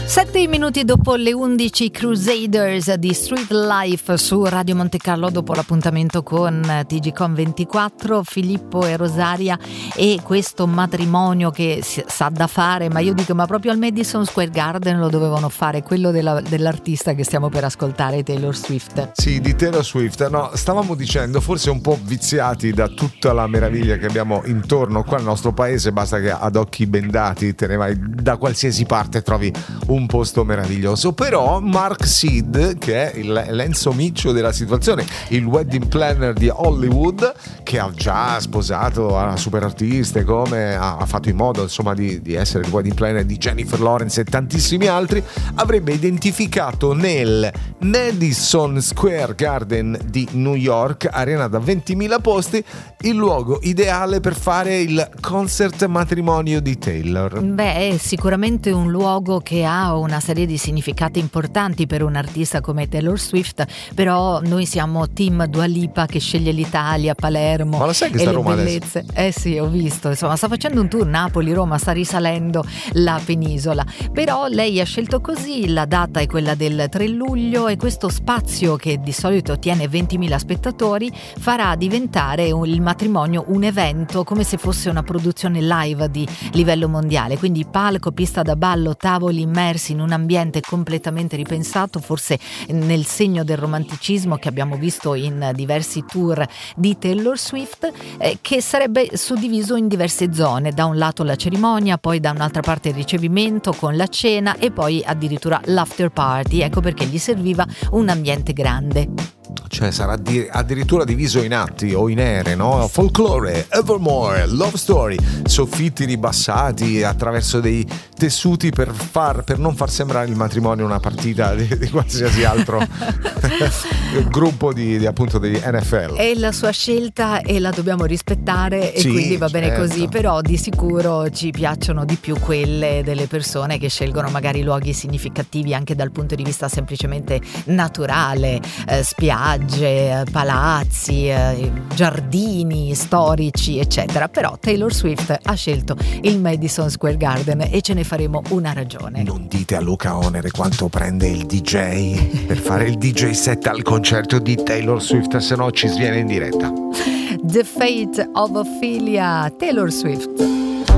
7 minuti dopo le 11, Crusaders di Street Life su Radio Monte Carlo, dopo l'appuntamento con TGcom 24, Filippo e Rosaria, e questo matrimonio che sa da fare, ma io dico, ma proprio al Madison Square Garden lo dovevano fare, quello dell'artista che stiamo per ascoltare, Taylor Swift. Sì, di Taylor Swift. No, stavamo dicendo, forse un po' viziati da tutta la meraviglia che abbiamo intorno qua nel nostro paese, basta che ad occhi bendati te ne vai da qualsiasi parte, trovi un posto meraviglioso. Però Mark Seed, che è l'Enzo Miccio della situazione, il wedding planner di Hollywood, che ha già sposato a super artiste, come ha fatto in modo insomma di essere il wedding planner di Jennifer Lawrence e tantissimi altri, avrebbe identificato nel Madison Square Garden di New York, arena da 20.000 posti, il luogo ideale per fare il concert matrimonio di Taylor. Beh, è sicuramente un luogo che ha una serie di significati importanti per un artista come Taylor Swift, però noi siamo team Dua Lipa, che sceglie l'Italia, Palermo. Ma lo sai che sta a Roma bellezze. Adesso? Sì, ho visto, insomma, sta facendo un tour Napoli, Roma, sta risalendo la penisola, però lei ha scelto così, la data è quella del 3 luglio e questo spazio, che di solito tiene 20.000 spettatori, farà diventare il matrimonio un evento, come se fosse una produzione live di livello mondiale, quindi palco, pista da ballo, tavoli immersi in un ambiente completamente ripensato, forse nel segno del romanticismo che abbiamo visto in diversi tour di Taylor Swift, che sarebbe suddiviso in diverse zone, da un lato la cerimonia, poi da un'altra parte il ricevimento con la cena e poi addirittura l'after party, ecco perché gli serviva un ambiente grande. Cioè sarà addirittura diviso in atti o in ere, no? Folklore, Evermore, Love Story, soffitti ribassati attraverso dei tessuti per non far sembrare il matrimonio una partita di qualsiasi altro gruppo di appunto di NFL. È la sua scelta e la dobbiamo rispettare, e sì, quindi va bene così, però di sicuro ci piacciono di più quelle delle persone che scelgono magari luoghi significativi anche dal punto di vista semplicemente naturale, spiagge, palazzi, giardini storici eccetera. Però Taylor Swift ha scelto il Madison Square Garden e ce ne faremo una ragione. Non dite a Luca Onere quanto prende il DJ per fare il DJ set al concerto di Taylor Swift, se no ci sviene in diretta. The Fate of Ophelia, Taylor Swift.